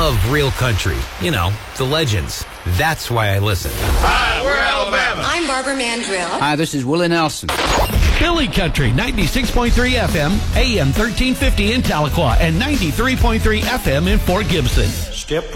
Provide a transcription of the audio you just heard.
love real country. You know, the legends. That's why I listen. Hi, we're Alabama. I'm Barbara Mandrill. Hi, this is Willie Nelson. Billy Country, 96.3 FM, AM 1350 in Tahlequah, and 93.3 FM in Fort Gibson. Step